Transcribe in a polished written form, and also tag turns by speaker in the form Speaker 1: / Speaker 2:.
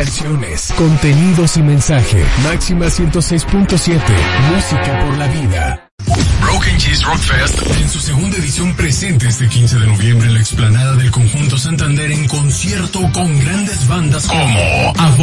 Speaker 1: canciones, contenidos y mensaje. Máxima 106.7, música por la vida.
Speaker 2: Broken Cheese Rock Fest en su segunda edición presente este 15 de noviembre en la explanada del Conjunto Santander en concierto con grandes bandas como